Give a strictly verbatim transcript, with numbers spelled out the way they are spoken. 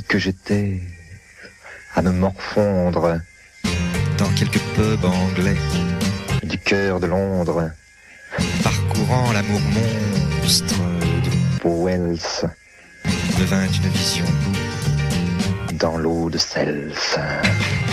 que j'étais à me morfondre dans quelques pubs anglais, du cœur de Londres, parcourant l'amour monstre de Wells, devint une vision dans l'eau de Cels.